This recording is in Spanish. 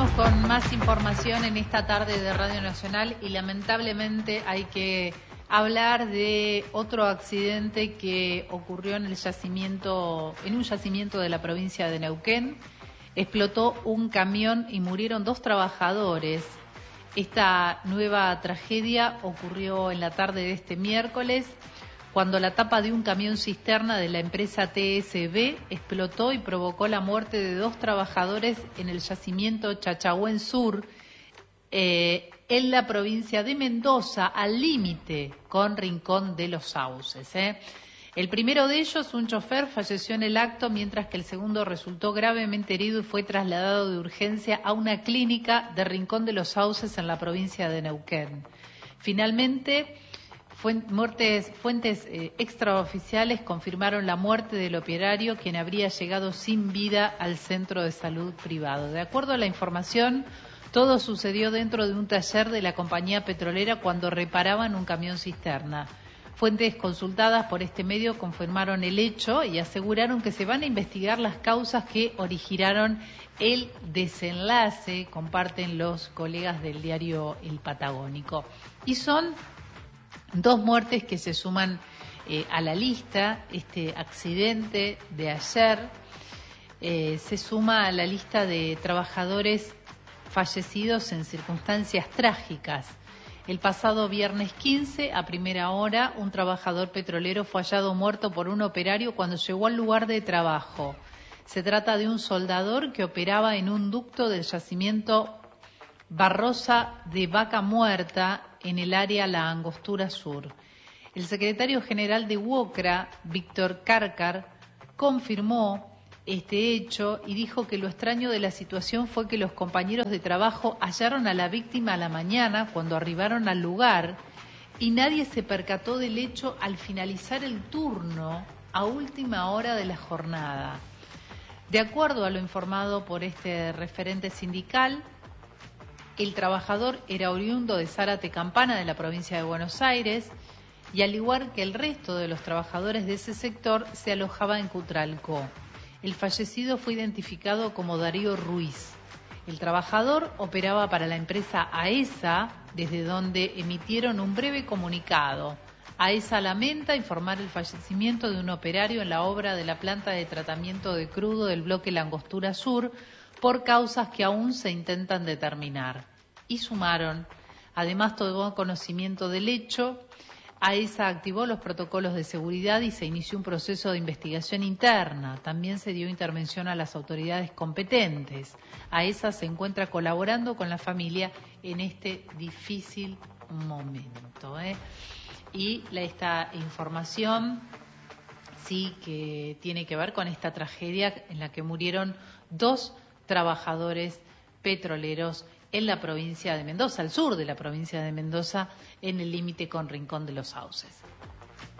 Seguimos con más información en esta tarde de Radio Nacional y lamentablemente hay que hablar de otro accidente que ocurrió en un yacimiento de la provincia de Neuquén. Explotó un camión y murieron 2 trabajadores. Esta nueva tragedia ocurrió en la tarde de este miércoles, cuando la tapa de un camión cisterna de la empresa TSB explotó y provocó la muerte de 2 trabajadores en el yacimiento Chachahuén Sur, en la provincia de Mendoza, al límite con Rincón de los Sauces. El primero de ellos, un chofer, falleció en el acto, mientras que el segundo resultó gravemente herido y fue trasladado de urgencia a una clínica de Rincón de los Sauces en la provincia de Neuquén. Finalmente, fuentes extraoficiales confirmaron la muerte del operario, quien habría llegado sin vida al centro de salud privado. De acuerdo a la información, todo sucedió dentro de un taller de la compañía petrolera cuando reparaban un camión cisterna. Fuentes consultadas por este medio confirmaron el hecho y aseguraron que se van a investigar las causas que originaron el desenlace, comparten los colegas del diario El Patagónico. Y son 2 muertes que se suman a la lista. Este accidente de ayer se suma a la lista de trabajadores fallecidos en circunstancias trágicas. El pasado viernes 15, a primera hora, un trabajador petrolero fue hallado muerto por un operario cuando llegó al lugar de trabajo. Se trata de un soldador que operaba en un ducto del yacimiento Barrosa de Vaca Muerta en el área La Angostura Sur. El secretario general de UOCRA, Víctor Cárcar, confirmó este hecho y dijo que lo extraño de la situación fue que los compañeros de trabajo hallaron a la víctima a la mañana cuando arribaron al lugar y nadie se percató del hecho al finalizar el turno a última hora de la jornada. De acuerdo a lo informado por este referente sindical, el trabajador era oriundo de Zárate Campana, de la provincia de Buenos Aires, y al igual que el resto de los trabajadores de ese sector, se alojaba en Cutralcó. El fallecido fue identificado como Darío Ruiz. El trabajador operaba para la empresa AESA, desde donde emitieron un breve comunicado. AESA lamenta informar el fallecimiento de un operario en la obra de la planta de tratamiento de crudo del bloque La Angostura Sur por causas que aún se intentan determinar. Y sumaron, además tomó conocimiento del hecho, AESA activó los protocolos de seguridad y se inició un proceso de investigación interna. También se dio intervención a las autoridades competentes. AESA se encuentra colaborando con la familia en este difícil momento. Y esta información sí que tiene que ver con esta tragedia en la que murieron 2 trabajadores petroleros en la provincia de Mendoza, al sur de la provincia de Mendoza, en el límite con Rincón de los Sauces.